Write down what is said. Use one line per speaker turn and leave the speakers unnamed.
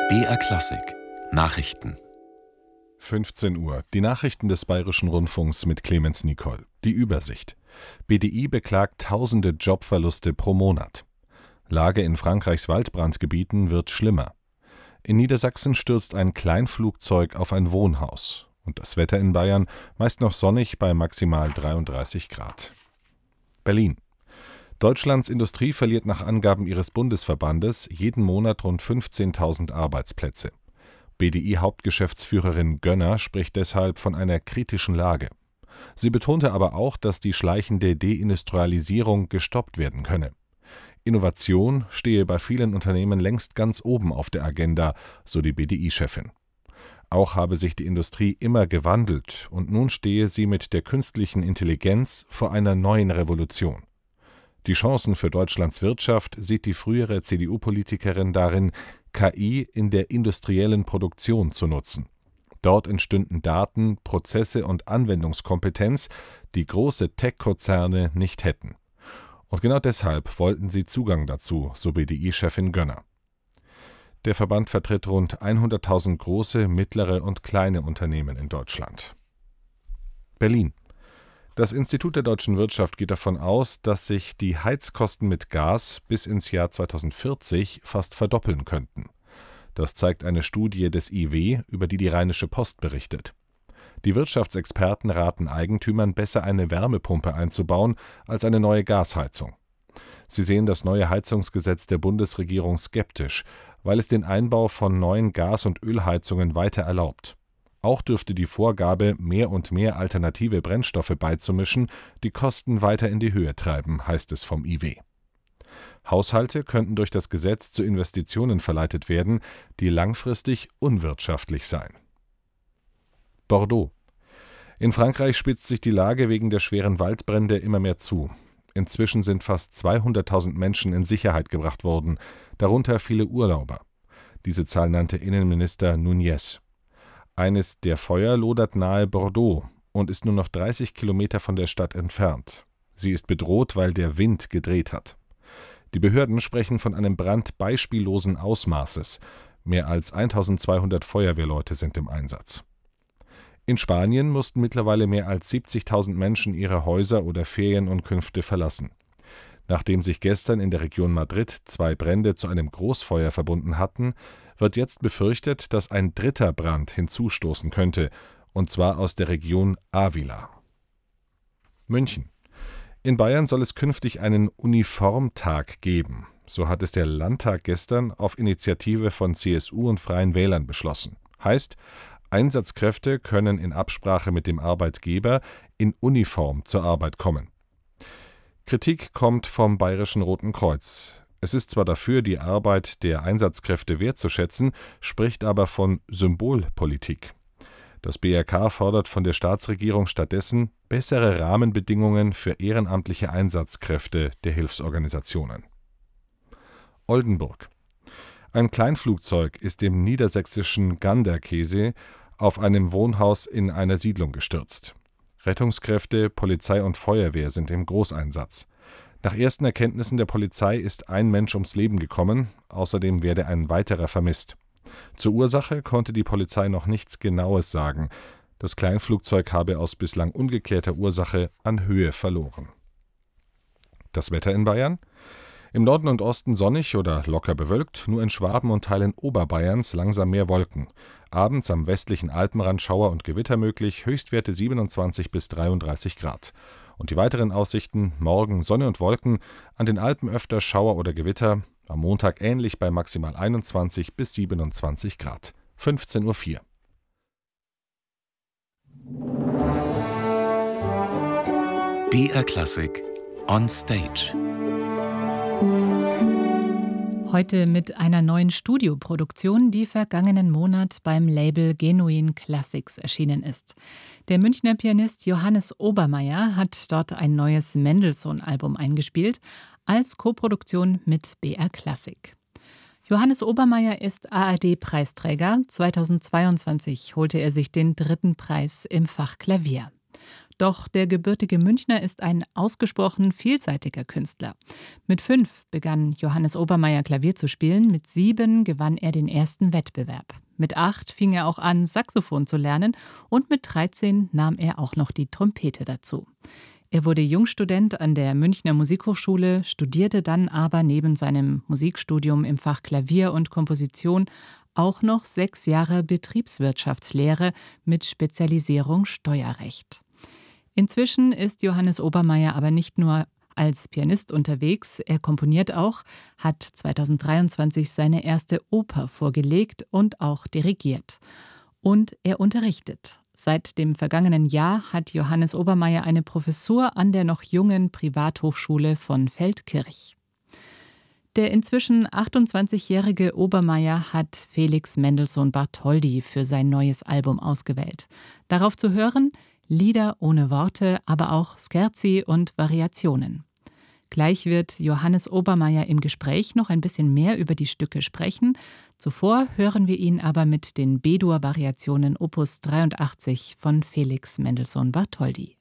BR Klassik Nachrichten.
15 Uhr. Die Nachrichten des Bayerischen Rundfunks mit Clemens Nicol. Die Übersicht. BDI beklagt tausende Jobverluste pro Monat. Lage in Frankreichs Waldbrandgebieten wird schlimmer. In Niedersachsen stürzt ein Kleinflugzeug auf ein Wohnhaus. Und das Wetter in Bayern meist noch sonnig bei maximal 33 Grad. Berlin. Deutschlands Industrie verliert nach Angaben ihres Bundesverbandes jeden Monat rund 15.000 Arbeitsplätze. BDI-Hauptgeschäftsführerin Gönner spricht deshalb von einer kritischen Lage. Sie betonte aber auch, dass die schleichende Deindustrialisierung gestoppt werden könne. Innovation stehe bei vielen Unternehmen längst ganz oben auf der Agenda, so die BDI-Chefin. Auch habe sich die Industrie immer gewandelt und nun stehe sie mit der künstlichen Intelligenz vor einer neuen Revolution. Die Chancen für Deutschlands Wirtschaft sieht die frühere CDU-Politikerin darin, KI in der industriellen Produktion zu nutzen. Dort entstünden Daten, Prozesse und Anwendungskompetenz, die große Tech-Konzerne nicht hätten. Und genau deshalb wollten sie Zugang dazu, so BDI-Chefin Gönner. Der Verband vertritt rund 100.000 große, mittlere und kleine Unternehmen in Deutschland. Berlin. Das Institut der deutschen Wirtschaft geht davon aus, dass sich die Heizkosten mit Gas bis ins Jahr 2040 fast verdoppeln könnten. Das zeigt eine Studie des IW, über die Rheinische Post berichtet. Die Wirtschaftsexperten raten Eigentümern, besser eine Wärmepumpe einzubauen als eine neue Gasheizung. Sie sehen das neue Heizungsgesetz der Bundesregierung skeptisch, weil es den Einbau von neuen Gas- und Ölheizungen weiter erlaubt. Auch dürfte die Vorgabe, mehr und mehr alternative Brennstoffe beizumischen, die Kosten weiter in die Höhe treiben, heißt es vom IW. Haushalte könnten durch das Gesetz zu Investitionen verleitet werden, die langfristig unwirtschaftlich seien. Bordeaux. In Frankreich spitzt sich die Lage wegen der schweren Waldbrände immer mehr zu. Inzwischen sind fast 200.000 Menschen in Sicherheit gebracht worden, darunter viele Urlauber. Diese Zahl nannte Innenminister Núñez. Eines der Feuer lodert nahe Bordeaux und ist nur noch 30 Kilometer von der Stadt entfernt. Sie ist bedroht, weil der Wind gedreht hat. Die Behörden sprechen von einem Brand beispiellosen Ausmaßes. Mehr als 1.200 Feuerwehrleute sind im Einsatz. In Spanien mussten mittlerweile mehr als 70.000 Menschen ihre Häuser oder Ferienunterkünfte verlassen. Nachdem sich gestern in der Region Madrid 2 Brände zu einem Großfeuer verbunden hatten, wird jetzt befürchtet, dass ein dritter Brand hinzustoßen könnte, und zwar aus der Region Ávila. München. In Bayern soll es künftig einen Uniformtag geben. So hat es der Landtag gestern auf Initiative von CSU und Freien Wählern beschlossen. Heißt, Einsatzkräfte können in Absprache mit dem Arbeitgeber in Uniform zur Arbeit kommen. Kritik kommt vom Bayerischen Roten Kreuz. Es ist zwar dafür, die Arbeit der Einsatzkräfte wertzuschätzen, spricht aber von Symbolpolitik. Das BRK fordert von der Staatsregierung stattdessen bessere Rahmenbedingungen für ehrenamtliche Einsatzkräfte der Hilfsorganisationen. Oldenburg. Ein Kleinflugzeug ist im niedersächsischen Ganderkesee auf einem Wohnhaus in einer Siedlung gestürzt. Rettungskräfte, Polizei und Feuerwehr sind im Großeinsatz. Nach ersten Erkenntnissen der Polizei ist ein Mensch ums Leben gekommen, außerdem werde ein weiterer vermisst. Zur Ursache konnte die Polizei noch nichts Genaues sagen. Das Kleinflugzeug habe aus bislang ungeklärter Ursache an Höhe verloren. Das Wetter in Bayern? Im Norden und Osten sonnig oder locker bewölkt, nur in Schwaben und Teilen Oberbayerns langsam mehr Wolken. Abends am westlichen Alpenrand Schauer und Gewitter möglich, Höchstwerte 27 bis 33 Grad. Und die weiteren Aussichten: morgen Sonne und Wolken, an den Alpen öfter Schauer oder Gewitter, am Montag ähnlich bei maximal 21 bis 27 Grad. 15:04 Uhr.
BR Klassik on Stage.
Heute mit einer neuen Studioproduktion, die vergangenen Monat beim Label Genuine Classics erschienen ist. Der Münchner Pianist Johannes Obermaier hat dort ein neues Mendelssohn-Album eingespielt, als Koproduktion mit BR Klassik. Johannes Obermaier ist ARD-Preisträger. 2022 holte er sich den 3. Preis im Fach Klavier. Doch der gebürtige Münchner ist ein ausgesprochen vielseitiger Künstler. Mit 5 begann Johannes Obermayr Klavier zu spielen, mit 7 gewann er den ersten Wettbewerb. Mit 8 fing er auch an, Saxophon zu lernen und mit 13 nahm er auch noch die Trompete dazu. Er wurde Jungstudent an der Münchner Musikhochschule, studierte dann aber neben seinem Musikstudium im Fach Klavier und Komposition auch noch 6 Jahre Betriebswirtschaftslehre mit Spezialisierung Steuerrecht. Inzwischen ist Johannes Obermayr aber nicht nur als Pianist unterwegs, er komponiert auch, hat 2023 seine erste Oper vorgelegt und auch dirigiert. Und er unterrichtet. Seit dem vergangenen Jahr hat Johannes Obermayr eine Professur an der noch jungen Privathochschule von Feldkirch. Der inzwischen 28-jährige Obermayr hat Felix Mendelssohn Bartholdy für sein neues Album ausgewählt. Darauf zu hören Lieder ohne Worte, aber auch Scherzi und Variationen. Gleich wird Johannes Obermayr im Gespräch noch ein bisschen mehr über die Stücke sprechen. Zuvor hören wir ihn aber mit den B-Dur-Variationen Opus 83 von Felix Mendelssohn Bartholdy.